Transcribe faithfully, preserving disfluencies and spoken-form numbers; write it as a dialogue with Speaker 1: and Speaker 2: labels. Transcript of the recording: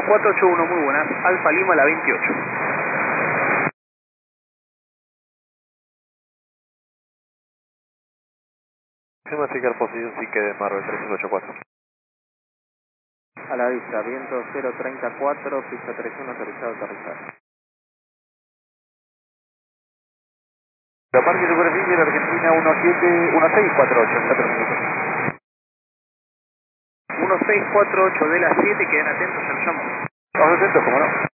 Speaker 1: cuatro ocho uno, muy buenas. Alfa Lima, la veintiocho.
Speaker 2: Significar posición sí que de Marvel tres cinco ocho cuatro.
Speaker 3: A la vista, viento cero treinta y cuatro, pista treinta y uno, autorizado a aterrizar.
Speaker 2: La Parque Superficie de Argentina uno siete uno seis cuatro ocho, cuatro minutos.
Speaker 1: uno seis cuatro ocho de la siete, queden atentos, ya lo llamo.
Speaker 2: Vamos atentos, ¿cómo no?